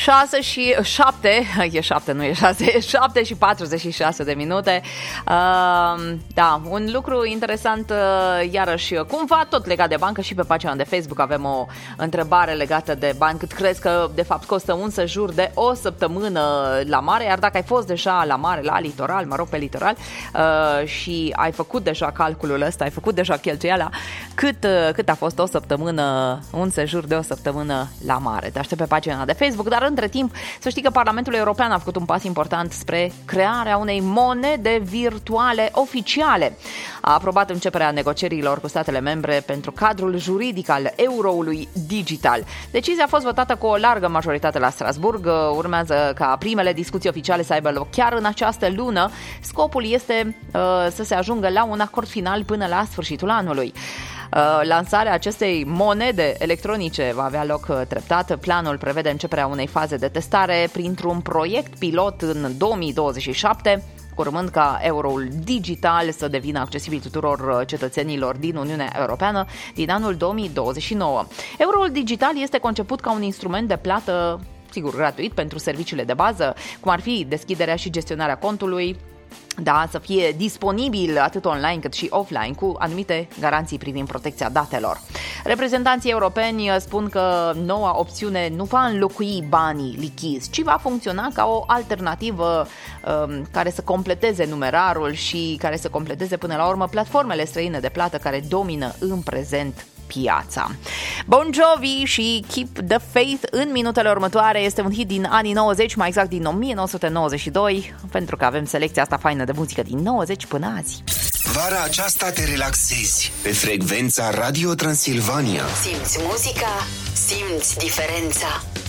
6 și 7, e 7, nu e 6, 7 și 46 de minute. Da, un lucru interesant, iarăși, cumva tot legat de bani, că și pe pagina de Facebook avem o întrebare legată de bani. Cât crezi că, de fapt, costă un sejur de o săptămână la mare? Iar dacă ai fost deja la mare, la litoral, mă rog, pe litoral, și ai făcut deja calculul ăsta, ai făcut deja cheltuiala, cât a fost o săptămână, un sejur de o săptămână la mare? Te aștept pe pagina de Facebook, dar între timp să știi că Parlamentul European a făcut un pas important spre crearea unei monede virtuale oficiale. A aprobat începerea negocierilor cu statele membre pentru cadrul juridic al euroului digital. Decizia a fost votată cu o largă majoritate la Strasburg. Urmează ca primele discuții oficiale să aibă loc chiar în această lună. Scopul este să se ajungă la un acord final până la sfârșitul anului. Lansarea acestei monede electronice va avea loc treptat. Planul prevede începerea unei faze de testare printr-un proiect pilot în 2027, urmând ca euroul digital să devină accesibil tuturor cetățenilor din Uniunea Europeană din anul 2029. Euroul digital este conceput ca un instrument de plată, sigur, gratuit pentru serviciile de bază, cum ar fi deschiderea și gestionarea contului, da, să fie disponibil atât online cât și offline, cu anumite garanții privind protecția datelor. Reprezentanții europeni spun că noua opțiune nu va înlocui banii lichizi, ci va funcționa ca o alternativă care să completeze numerarul și care să completeze până la urmă platformele străine de plată care domină în prezent piața. Bon Jovi și Keep the Faith în minutele următoare. Este un hit din anii 90, mai exact din 1992, pentru că avem selecția asta faină de muzică din 90 până azi. Vara aceasta te relaxezi pe frecvența Radio Transilvania. Simți muzica, simți diferența.